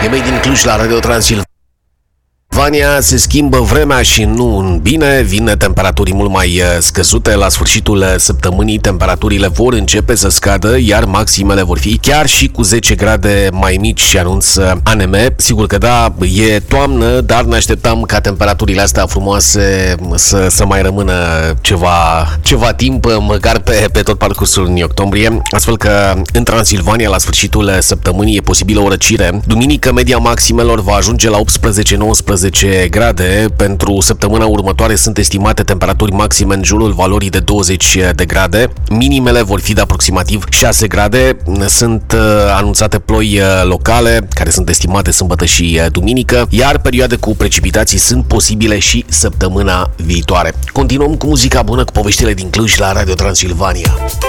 E Made in Cluj la Radio Transilvania. Se schimbă vremea și nu în bine, vin temperaturi mult mai scăzute. La sfârșitul săptămânii temperaturile vor începe să scadă, iar maximele vor fi chiar și cu 10 grade mai mici, anunță ANM. Sigur că da, e toamnă, dar ne așteptam ca temperaturile astea frumoase să mai rămână ceva timp, măcar pe tot parcursul lunii octombrie, astfel că în Transilvania la sfârșitul săptămânii e posibilă o răcire. Duminică media maximelor va ajunge la 18-19 grade. Pentru săptămâna următoare sunt estimate temperaturi maxime în jurul valorii de 20 de grade. Minimele vor fi de aproximativ 6 grade. Sunt anunțate ploi locale, care sunt estimate sâmbătă și duminică, iar perioade cu precipitații sunt posibile și săptămâna viitoare. Continuăm cu muzica bună, cu poveștile din Cluj la Radio Transilvania.